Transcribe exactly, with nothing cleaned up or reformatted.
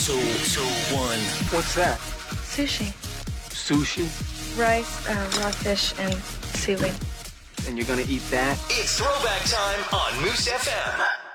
So, so one. What's that? Sushi. Sushi? Rice, uh, raw fish, and seaweed. And you're gonna eat that? It's throwback time on Moose F M.